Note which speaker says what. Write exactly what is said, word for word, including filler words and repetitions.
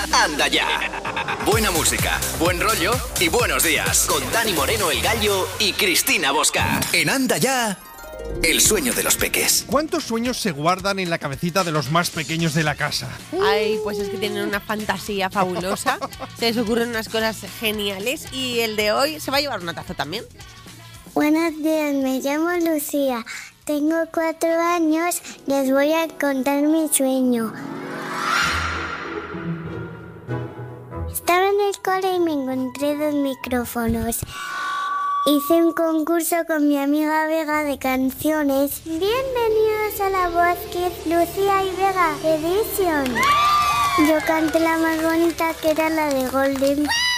Speaker 1: Anda Ya. Buena música, buen rollo y buenos días. Con Dani Moreno, el Gallo, y Cristina Bosca. En Anda Ya, el sueño de los peques.
Speaker 2: ¿Cuántos sueños se guardan en la cabecita de los más pequeños de la casa?
Speaker 3: Ay, pues es que tienen una fantasía fabulosa. Se les ocurren unas cosas geniales. Y el de hoy se va a llevar una taza también.
Speaker 4: Buenos días, me llamo Lucía. Tengo cuatro años. Les voy a contar mi sueño. Estaba en el cole y me encontré dos micrófonos. Hice un concurso con mi amiga Vega de canciones. Bienvenidos a La Voz Kids, Lucía y Vega Edition. Yo canté la más bonita, que era la de Golden.